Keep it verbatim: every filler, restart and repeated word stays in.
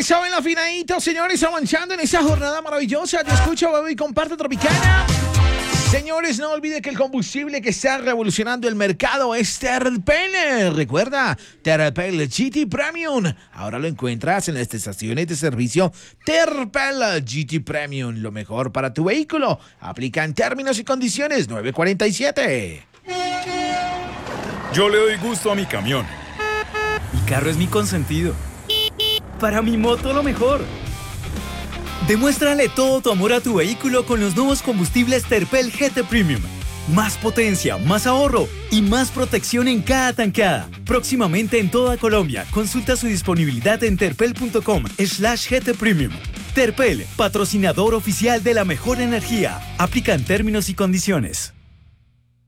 Eso en la finadito, señores, avanzando en esa jornada maravillosa. Te escucho, bebé, y comparte Tropicana. Señores, no olvide que el combustible que está revolucionando el mercado es Terpel. Recuerda, Terpel G T Premium. Ahora lo encuentras en las estaciones de servicio Terpel G T Premium. Lo mejor para tu vehículo. Aplica en términos y condiciones nueve cuarenta y siete. Yo le doy gusto a mi camión. Mi carro es mi consentido. Para mi moto lo mejor. Demuéstrale todo tu amor a tu vehículo con los nuevos combustibles Terpel G T Premium. Más potencia, más ahorro y más protección en cada tanqueada. Próximamente en toda Colombia. Consulta su disponibilidad en terpel.com slash GT Premium. Terpel, patrocinador oficial de la mejor energía. Aplican términos y condiciones.